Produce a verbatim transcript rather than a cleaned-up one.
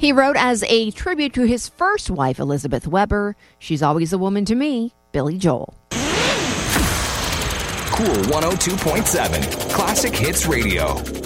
He wrote as a tribute to his first wife, Elizabeth Weber, "She's always a woman to me," Billy Joel. Cool one oh two point seven, Classic Hits Radio.